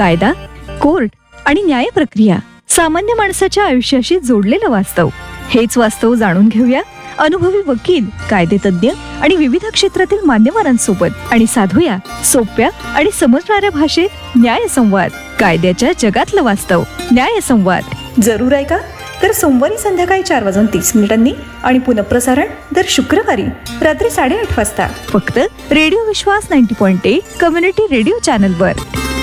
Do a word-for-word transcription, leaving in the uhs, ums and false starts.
कायदा, कोर्ट आणि न्याय प्रक्रिया, सामान्य माणसाच्या आयुष्याशी जोडलेलं वास्तव. हेच वास्तव जाणून घेऊया अनुभवी वकील, कायदेतज्ञ आणि विविध क्षेत्रातील मान्यवरांसोबत आणि साधूया सोप्या आणि समजणाऱ्या भाषेत न्यायसंवाद. कायद्याच्या जगातलं वास्तव. न्यायसंवाद जरूर ऐका. तर सोमवारी संध्याकाळी चार वाजून तीस मिनिटांनी आणि पुनःप्रसारण दर शुक्रवारी रात्री साडेआठ वाजता फक्त रेडिओ विश्वास नव्वद पॉईंट एक कम्युनिटी रेडिओ चॅनलवर.